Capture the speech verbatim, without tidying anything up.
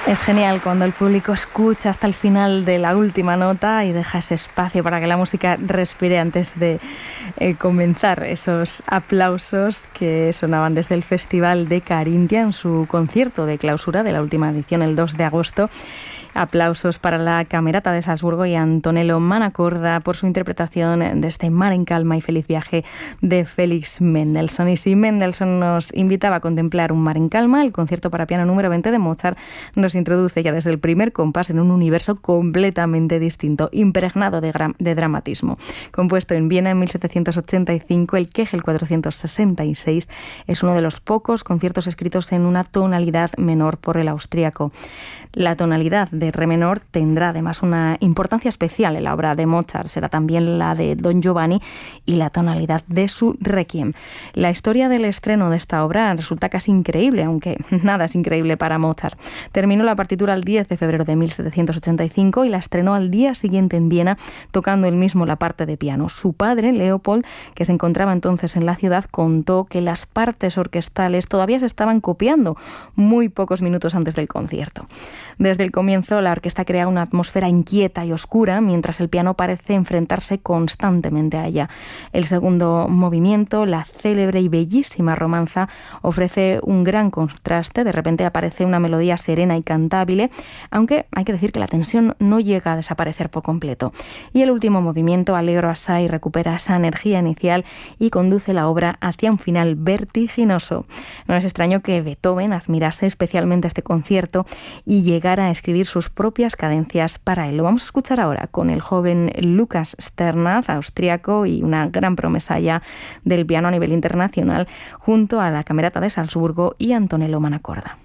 Es genial cuando el público escucha hasta el final de la última nota y deja ese espacio para que la música respire antes de eh, comenzar esos aplausos que sonaban desde el Festival de Carintia en su concierto de clausura de la última edición el dos de agosto. Aplausos para la Camerata de Salzburgo y Antonello Manacorda por su interpretación de este Mar en calma y feliz viaje de Félix Mendelssohn. Y si Mendelssohn nos invitaba a contemplar un mar en calma, el concierto para piano número veinte de Mozart nos introduce ya desde el primer compás en un universo completamente distinto, impregnado de, gra- de dramatismo. Compuesto en Viena en mil setecientos ochenta y cinco, el Kegel cuatrocientos sesenta y seis es uno de los pocos conciertos escritos en una tonalidad menor por el austríaco. La tonalidad de re menor tendrá además una importancia especial en la obra de Mozart, será también la de Don Giovanni y la tonalidad de su Requiem. La historia del estreno de esta obra resulta casi increíble, aunque nada es increíble para Mozart. Terminó la partitura el diez de febrero de mil setecientos ochenta y cinco y la estrenó al día siguiente en Viena, tocando él mismo la parte de piano. Su padre, Leopold, que se encontraba entonces en la ciudad, contó que las partes orquestales todavía se estaban copiando muy pocos minutos antes del concierto. Desde el comienzo, la orquesta crea una atmósfera inquieta y oscura, mientras el piano parece enfrentarse constantemente a ella. El segundo movimiento, la célebre y bellísima romanza, ofrece un gran contraste. De repente aparece una melodía serena y cantable, aunque hay que decir que la tensión no llega a desaparecer por completo. Y el último movimiento, allegro assai, recupera esa energía inicial y conduce la obra hacia un final vertiginoso. No es extraño que Beethoven admirase especialmente este concierto y llegara a escribir sus propias cadencias para él. Lo vamos a escuchar ahora con el joven Lukas Sternaz, austriaco y una gran promesa ya del piano a nivel internacional, junto a la Camerata de Salzburgo y Antonello Manacorda.